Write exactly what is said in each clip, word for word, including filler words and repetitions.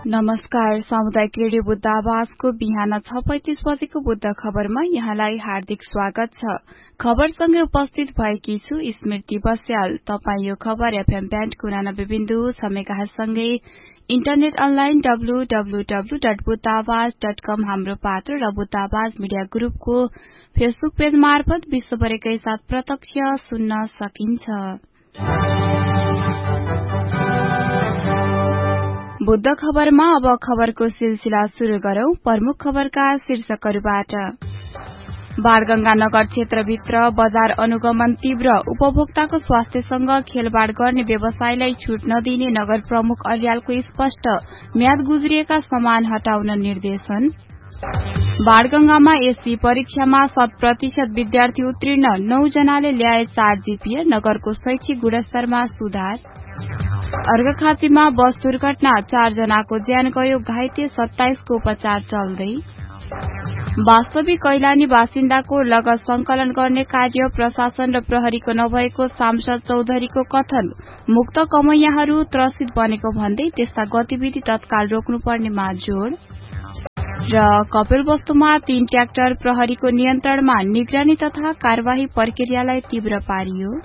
नमस्कार। सामुदायिक रेडियो बुद्ध आवाजको बिहान छ पैंतिस बजेको बुद्ध खबरमा यहाँलाई हार्दिक स्वागत छ। खबरसँगै उपस्थित भएकी छु स्मृति बस्याल। तपाई यो खबर एफएम ब्यान्डको उनानब्बे बिन्दु छ मेगाहर्जसँगै internet online W W W dot Buddha आवाज डट कम हाम्रो पात्र र बुद्ध आवाज मिडिया ग्रुपको फेसबुक पेज मार्फत विश्वभरिकै साथ प्रत्यक्ष सुन्न सकिन्छ। बुद्ध खबरमा अब खबरको सिलसिला शुरू गरौं। प्रमुख खबरका शीर्षकहरूबाट। बाणगंगा नगर क्षेत्रभित्र बजार अनुगमन तीव्र, उपभोक्ताको स्वास्थ्यसँग खेलवाड़ गर्ने व्यवसायलाई छूट नदिने नगर प्रमुख अर्यालको स्पष्ट, म्याद गुज्रिएका सामान हटाउन निर्देशन। बाणगंगामा एससी परीक्षामा शत प्रतिशत विद्यार्थी उत्तीर्ण, नौ जनाले ल्याए चार जीपीए, नगरको शैक्षिक गुणस्तरमा सुधार। अर्घखाँचीमा बस दुर्घटना, चार जनाको ज्यान गयो, घाइते सत्ताइसको उपचार चल्दै। वास्तविक कैलानी बासिन्दाको लगत संकलन गर्ने कार्य प्रशासन र प्रहरीको नभएको सांसद चौधरीको कथन। मुक्त कमैयाहरू त्रसित बनेको भन्दै त्यस्ता गतिविधि तत्काल रोक्नुपर्नेमा जोड़। र कपिलवस्तुमा तीन ट्र्याक्टर प्रहरीको नियन्त्रणमा, निगरानी तथा कार्यवाही प्रक्रियालाई तीव्र पारियो।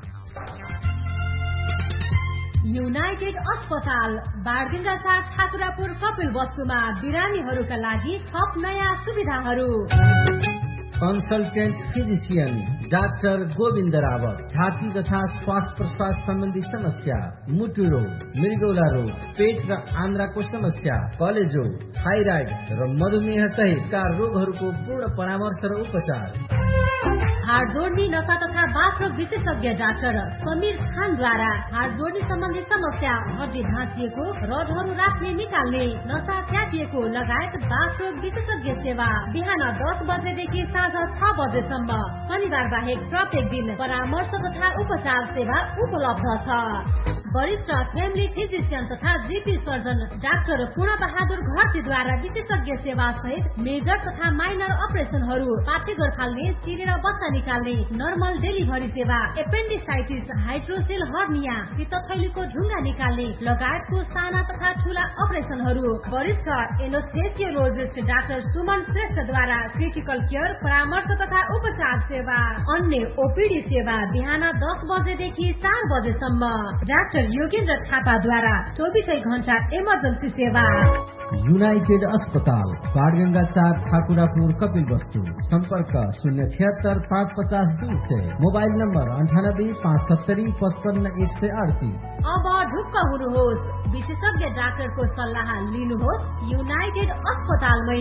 युनाइटेड अस्पताल बाणगंगा चार ठाकुरापुर कपिलवस्तुमा बिरामीहरूका लागि थप नयाँ सुविधाहरू। Consultant physician doctor Govind Rawat, छाती तथा श्वास प्रश्वास सम्बन्धी समस्या, मुटु रोग, मृगौला रोग, पेट र आन्द्राको समस्या, कलेजो, थाइराइड र मधुमेह सहितका रोगहरूको पूर्ण परामर्श र उपचार। हाड जोड्ने नसा तथा बाथरोग विशेषज्ञ डाक्टर समीर खानद्वारा हाड जोड्ने सम्बन्धी समस्या, हड्डी भाँचिएको, रडहरू राख्ने निकाल्ने, नसा च्यापिएको लगायत बाथरोग विशेषज्ञ सेवा बिहान दस बजेदेखि साँझ छ बजेसम्म, शनिबार बाहेक प्रत्येक दिन परामर्श तथा उपचार सेवा उपलब्ध छ। वरिष्ठ फ्यामिली फिजिशियन तथा जीपी सर्जन डाक्टर पूर्ण बहादुर घरतीद्वारा विशेषज्ञ सेवा सहित मेजर तथा माइनर अपरेसनहरू, पाठेघर फाल्ने, चिरेर बच्चा निकाल्ने, नर्मल डेलिभरी सेवा, एपेन्डिसाइटिस, हाइड्रोसेल हर्निया, पित्तथैलीको ढुङ्गा निकाल्ने लगायतको साना तथा ठूला अपरेसनहरू। वरिष्ठ एनोस्थेसियोलोजिस्ट डाक्टर सुमन श्रेष्ठद्वारा क्रिटिकल केयर, परामर्श तथा उपचार सेवा। अन्य ओपीडी सेवा बिहान दस बजेदेखि चार बजेसम्म। डाक्टर योगेन्द्र थापाद्वारा चौबिसै घण्टा इमर्जेन्सी सेवा। युनाइटेड अस्पताल बाणगंगा चार ठाकुरापुर कपिलवस्तु, सम्पर्क शून्य छिहत्तर पाँच पचास दुई सय, मोबाइल नम्बर अन्ठानब्बे पाँच सत्तरी पचपन्न एक सय अडतिस। अब ढुक्क हुनुहोस्, विशेषज्ञ डाक्टरको सल्लाह लिनुहोस् युनाइटेड अस्पतालमै।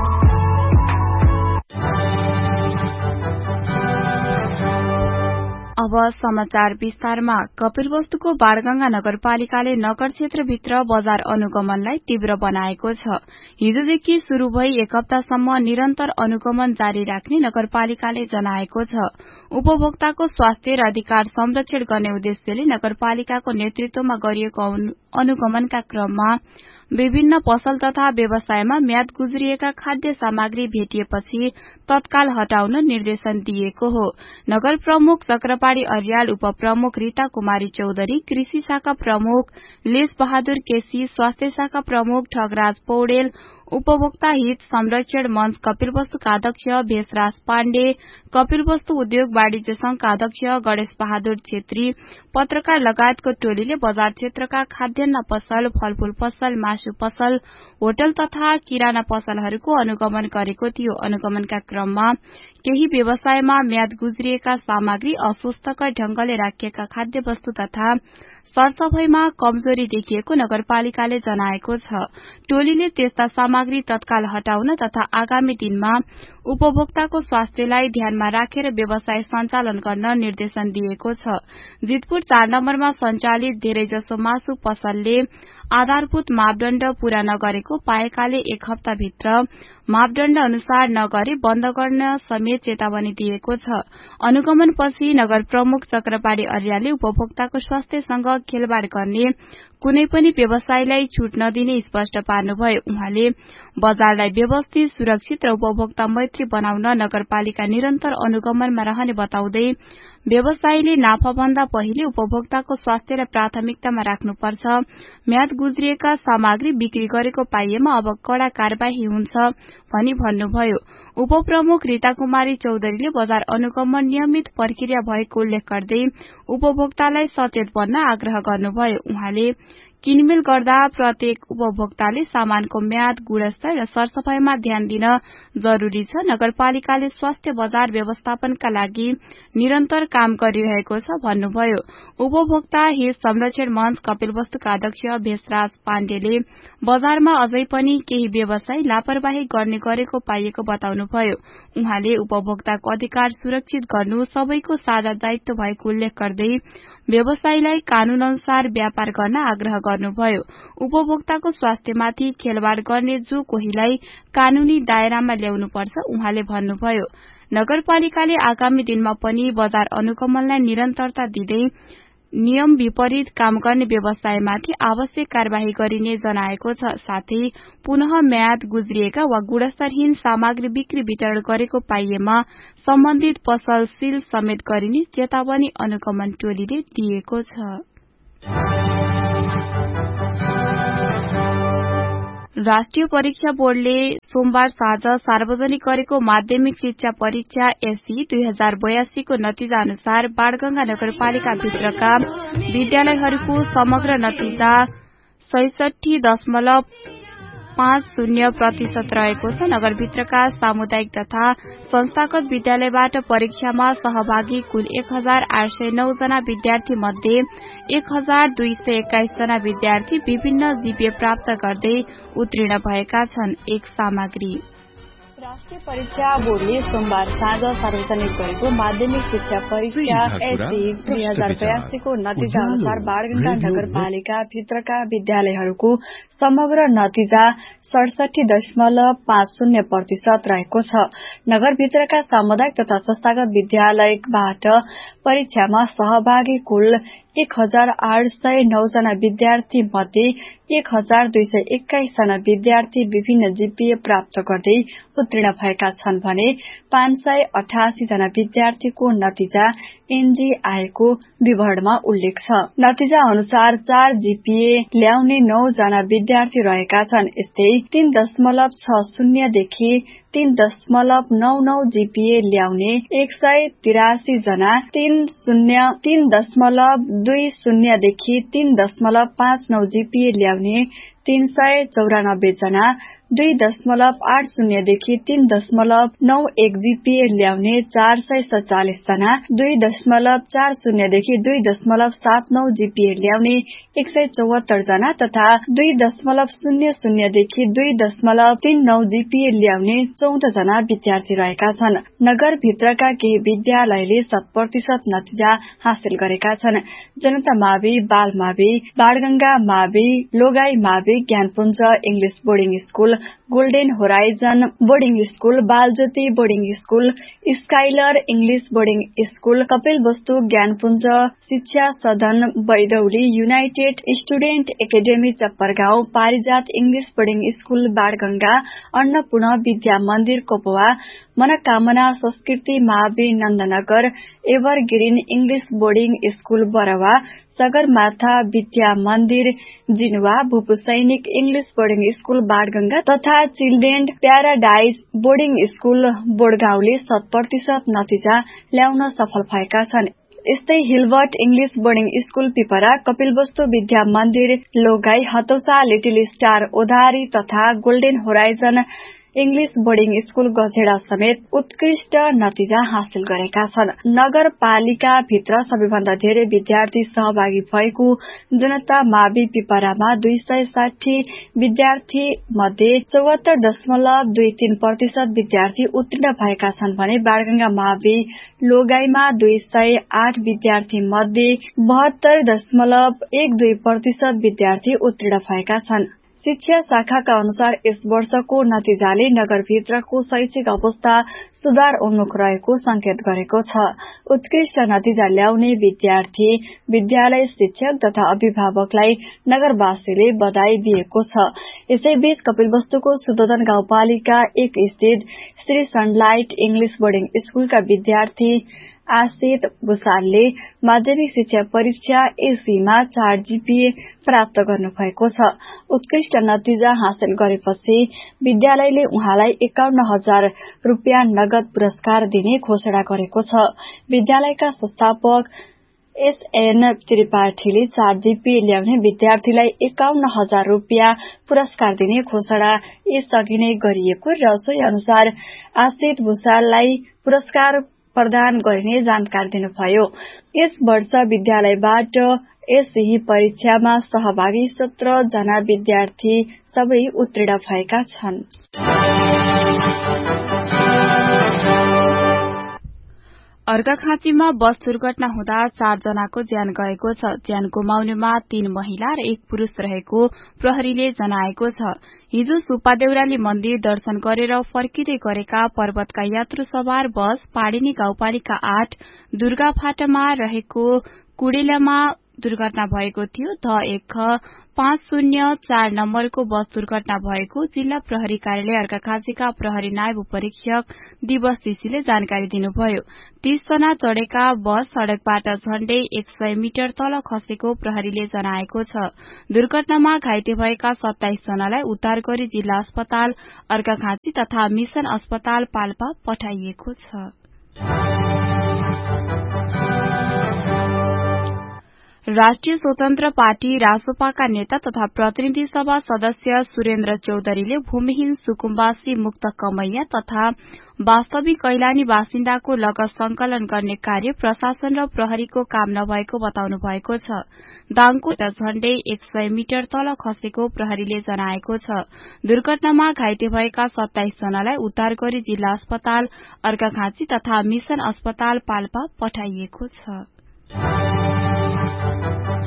अब समाचार विस्तारमा। कपिलवस्तुको बाणगंगा नगरपालिकाले नगर क्षेत्रभित्र बजार अनुगमनलाई तीव्र बनाएको छ। हिजोदेखि शुरू भई एक हप्तासम्म निरन्तर अनुगमन जारी राख्ने नगरपालिकाले जनाएको छ। उपभोक्ताको स्वास्थ्य र अधिकार संरक्षण गर्ने उद्देश्यले नगरपालिकाको नेतृत्वमा गरिएको अनुगमनका क्रममा विभिन्न पसल तथा व्यवसायमा म्याद गुज्रिएका खाद्य सामग्री भेटिएपछि तत्काल हटाउन निर्देशन दिएको हो। नगर प्रमुख चक्रपाणी अर्याल, उपप्रमुख रीता कुमारी चौधरी, कृषि शाखा प्रमुख लेस बहादुर केसी, स्वास्थ्य शाखा प्रमुख ठगराज पौडेल, उपभोक्ता हित संरक्षण मंच कपिलवस्तुका अध्यक्ष भेषराज पाण्डे, कपिलवस्तु उद्योग वाणिज्य संघका अध्यक्ष गणेश बहादुर छेत्री, पत्रकार लगायतको टोलीले बजार क्षेत्रका खाद्यान्न पसल, फलफूल पसल, मासु पसल, होटल तथा किराना पसलहरूको अनुगमन गरेको थियो। अनुगमनका क्रममा केही व्यवसायमा म्याद गुज्रिएका सामग्री, अस्वस्थकर ढंगले राखिएका खाद्य वस्तु तथा सरसफाईमा कमजोरी देखिएको नगरपालिकाले जनाएको छ। टोलीले त्यस्ता सामग्री तत्काल हटाउन तथा आगामी दिनमा उपभोक्ताको स्वास्थ्यलाई ध्यानमा राखेर व्यवसाय सञ्चालन गर्न निर्देशन दिएको छ। जितपुर चार नम्बरमा सञ्चालित धेरैजसो मासु पसलले आधारभूत मापदण्ड पूरा नगरेको पाएकाले एक हप्ताभित्र मापदण्ड अनुसार नगरे बन्द गर्न समेत चेतावनी दिएको छ। अनुगमनपछि नगर प्रमुख चक्रपाणी अर्यालले उपभोक्ताको स्वास्थ्यसँग खेलवाड़ गर्ने कुनै पनि व्यवसायलाई छूट नदिने स्पष्ट पार्नुभयो। उहाँले बजारलाई व्यवस्थित, सुरक्षित र उपभोक्ता मैत्री बनाउन नगरपालिका निरन्तर अनुगमनमा रहने बताउँदै व्यवसायीले नाफाभन्दा पहिले उपभोक्ताको स्वास्थ्यलाई प्राथमिकतामा राख्नुपर्छ। म्याद गुज्रिएका सामग्री बिक्री गरेको पाइएमा अब कड़ा कार्यवाही हुन्छ भनी भन्नुभयो। उपप्रमुख रीता कुमारी चौधरीले बजार अनुगमन नियमित प्रक्रिया भएको उल्लेख गर्दै उपभोक्तालाई सचेत बन्न आग्रह गर्नुभयो। उहाँले किनमेल गर्दा प्रत्येक उपभोक्ताले सामानको म्याद, गुणस्तर र सरसफाईमा ध्यान दिन जरूरी छ। नगरपालिकाले स्वास्थ्य बजार व्यवस्थापनका लागि निरन्तर काम गरिरहेको छ भन्नुभयो। उपभोक्ता हित संरक्षण मंच कपिलवस्तुका अध्यक्ष भेषराज पाण्डेले बजारमा अझै पनि केही व्यवसायी लापरवाही गर्ने गरेको पाइएको बताउनुभयो। उहाँले उपभोक्ताको अधिकार सुरक्षित गर्नु सबैको साझा दायित्व भएको उल्लेख गर्दै व्यवसायीलाई कानून अनुसार व्यापार गर्न आग्रह गर्नुभयो। उपभोक्ताको स्वास्थ्यमाथि खेलवाड़ गर्ने जो कोहीलाई कानूनी दायरामा ल्याउनुपर्छ उहाँले भन्नुभयो। नगरपालिकाले आगामी दिनमा पनि बजार अनुगमनलाई निरन्तरता दिँदै नियम विपरीत काम गर्ने व्यवसायमाथि आवश्यक कार्यवाही गरिने जनाएको छ। साथै पुनः म्याद गुज्रिएका वा गुणस्तरहीन सामग्री बिक्री वितरण गरेको पाइएमा सम्बन्धित पसल सील समेत गरिने चेतावनी अनुगमन टोलीले दिएको छ। राष्ट्रिय परीक्षा बोर्डले सोमबार साँझ सार्वजनिक गरेको माध्यमिक शिक्षा परीक्षा एसई दुई हजार बयासी को नतिजा अनुसार बाणगंगा नगरपालिका भित्रका विद्यालयहरूको समग्र नतिजा सैसठी दशमलव पाँच शून्य प्रतिशत रहेको छ। नगरभित्रका सामुदायिक तथा संस्थागत विद्यालयबाट परीक्षामा सहभागी कुल एक हजार आठ सय नौ जना विद्यार्थी मध्ये एक हजार दुई सय एक्काइस जना विद्यार्थी विभिन्न जीपीए प्राप्त गर्दै उत्तीर्ण भएका छन्। एक सामग्री राष्ट्रिय परीक्षा बोर्डले सोमबार साँझ सार्वजनिक गरेको माध्यमिक शिक्षा परीक्षा एसई दुई हजार बयासी को नतिजा अनुसार बाणगंगा नगरपालिका भित्रका विद्यालयहरूको समग्र नतिजा सडसठी दशमलव पाँच शून्य प्रतिशत रहेको छ। नगरभित्रका सामुदायिक तथा संस्थागत विद्यालयबाट परीक्षामा सहभागी कुल एक हजार आठ सय नौ जना विद्यार्थी मध्ये एक हजार दुई सय एक्काइस जना विद्यार्थी विभिन्न जीपीए प्राप्त गर्दै उत्तीर्ण भएका छन् भने पाँच सय अठासी जना विद्यार्थीको नतिजा एनजी आएको विवरणमा उल्लेख छ। नतिजा अनुसार चार जीपीए ल्याउने नौ जना विद्यार्थी रहेका छन्। यस्तै तीन दशमलव छ शून्यदेखि तीन दशमलव नौ नौ जीपीए ल्याउने एक सय तिरासी जना, तीन शून्य तीन दशमलव दुई शून्यदेखि तीन दशमलव पाँच नौ जीपीए ल्याउने तीन सय चौरानब्बे जना, दुई दशमलव आठ शून्यदेखि तीन दशमलव नौ एक जीपीए ल्याउने चार सय सत्तालिस जना, दुई दशमलव चार शून्यदेखि दुई दशमलव सात नौ जीपीए ल्याउने एक सय चौहत्तर जना तथा दुई दशमलव शून्य शून्यदेखि दुई दशमलव तीन नौ जीपीए ल्याउने चौध जना विद्यार्थी रहेका छन्। नगरभित्रका केही विद्यालयले शत प्रतिशत नतिजा हासिल गरेका छन्। जनता मावि, बाल मावि, बाणगंगा मावि, लोगाई मावि, ज्ञानपुञ्ज English boarding school, golden horizon boarding school, बालज्योति boarding school, Skyler English boarding school, Kapilvastu ज्ञानपुञ्ज शिक्षा सदन बैदौली, युनाइटेड स्टुडेन्ट एकाडेमी चप्परगाउँ, पारिजात English boarding school Banganga, Annapurna विद्या मन्दिर कोपवा, मनोकामना संस्कृति मावि Nandanagar, evergreen English boarding school Barwa, Sagarmatha विद्या मन्दिर जिनुवा, भूपू सैनिक इंग्लिश बोर्डिङ स्कूल बाणगंगा तथा चिल्ड्रेन प्याराडाइज बोर्डिङ स्कूल बोडगाउँले शत प्रतिशत नतिजा ल्याउन सफल भएका छन्। यस्तै Hilbert English boarding school Pipra, Kapilvastu विद्या मन्दिर लोगाई, हतौसा लिटिल स्टार ओधारी तथा golden horizon English boarding school गझेडा समेत उत्कृष्ट नतिजा हासिल गरेका छन्। नगरपालिका भित्र सबैभन्दा धेरै विद्यार्थी सहभागी भएको जनता मावि पिपरामा दुई सय साठी विद्यार्थी मध्ये चौहत्तर दशमलव दुई तीन प्रतिशत विद्यार्थी उत्तीर्ण भएका छन् भने बाणगंगा मावि लोगाईमा दुई सय आठ विद्यार्थी मध्ये बहत्तर दशमलव एक दुई प्रतिशत विद्यार्थी उत्तीर्ण भएका छन्। शिक्षा शाखाका अनुसार यस वर्षको नतिजाले नगरभित्रको शैक्षिक अवस्था सुधार उन्मुख रहेको संकेत गरेको छ। उत्कृष्ट नतिजा ल्याउने विद्यार्थी, विद्यालय शिक्षक तथा अभिभावकलाई नगरवासीले बधाई दिएको छ। यसैबीच कपिलवस्तुको सुदोधन गाउँपालिका एक स्थित श्री सनलाइट इंग्लिश बोर्डिङ स्कूलका विद्यार्थी आशित भूषालले माध्यमिक शिक्षा परीक्षा एसीमा चार जीपीए प्राप्त गर्नुभएको छ। उत्कृष्ट नतिजा हासिल गरेपछि विद्यालयले उहाँलाई एकाउन्न हजार रूपियाँ नगद पुरस्कार दिने घोषणा गरेको छ। विद्यालयका संस्थापक एसएन त्रिपाठीले चार जीपीए ल्याउने विद्यार्थीलाई एकाउन्न हजार रूपियाँ पुरस्कार दिने घोषणा यसअघि नै गरिएको र सोही अनुसार आशित भूषाललाई पुरस्कार प्रदान गरिने जानकारी दिनुभयो। यस वर्ष विद्यालयबाट एसई परीक्षामा सहभागी सत्र जना विद्यार्थी सबै उत्तीर्ण भएका छन्। अर्घाखाँचीमा बस दुर्घटना हुँदा चार जनाको ज्यान गएको छ। ज्यान गुमाउनेमा तीन महिला र एक पुरूष रहेको प्रहरीले जनाएको छ। हिजो सुपादेउराली मन्दिर दर्शन गरेर फर्किँदै गरेका पर्वतका यात्रु सवार बस पाडिनी गाउँपालिका आठ दुर्गाफाटामा रहेको कुडेलामा दुर्घटना भएको थियो। ध एक पाँच शून्य चार नम्बरको बस दुर्घटना भएको जिल्ला प्रहरी कार्यालय अर्घाखाँचीका प्रहरी नायब उपरीक्षक दिवस ऋषिले जानकारी दिनुभयो। तीस जना चढ़ेका बस सड़कबाट झण्डै एक सय मिटर तल खसेको प्रहरीले जनाएको छ। दुर्घटनामा घाइते भएका सत्ताइस जनालाई उद्धार गरी जिल्ला अस्पताल अर्घाखाँची तथा मिशन अस्पताल पाल्पा पठाइएको छ। राष्ट्रिय स्वतन्त्र पार्टी रासोपाका नेता तथा प्रतिनिधि सभा सदस्य सुरेन्द्र चौधरीले भूमिहीन सुकुम्बासी मुक्त कमैया तथा वास्तविक कैलानी बासिन्दाको लगत संकलन गर्ने कार्य प्रशासन र प्रहरीको काम नभएको बताउनु भएको छ। दाङको झण्डै एक सय मिटर तल खसेको प्रहरीले जनाएको छ। दुर्घटनामा घाइते भएका सत्ताइस जनालाई उद्धार गरी जिल्ला अस्पताल अर्घाखाँची तथा मिशन अस्पताल पाल्पा पठाइएको छ।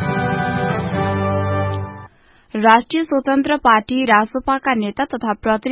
राष्ट्रिय स्वतन्त्र पार्टी रासोपाका नेता तथा प्रतिनिधि